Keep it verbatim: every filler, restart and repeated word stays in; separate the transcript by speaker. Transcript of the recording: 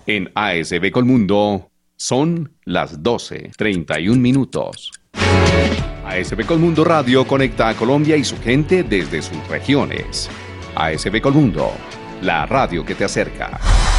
Speaker 1: En A S B Colmundo son las doce, treinta y un minutos. A S B Colmundo Radio conecta a Colombia y su gente desde sus regiones. A S B Colmundo, la radio que te acerca.